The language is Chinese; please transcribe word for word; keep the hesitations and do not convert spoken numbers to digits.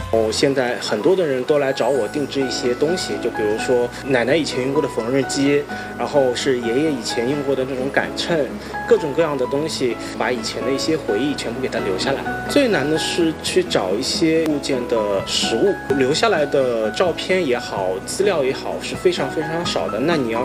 我现在很多的人都来找我定制一些东西，就比如说奶奶以前用过的缝纫机，然后是爷爷以前用过的那种杆秤，各种各样的东西，把以前的一些回忆全部给它留下来。最难的是去找一些物件的实物，留下来的照片也好，资料也好是非常非常少的。那你要